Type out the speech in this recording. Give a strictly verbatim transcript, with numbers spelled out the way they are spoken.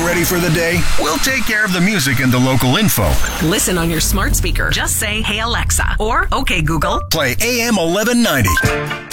ready for the day? We'll take care of the music and the local info. Listen on your smart speaker. Just say, "Hey Alexa," or "Okay Google, Play A M eleven ninety.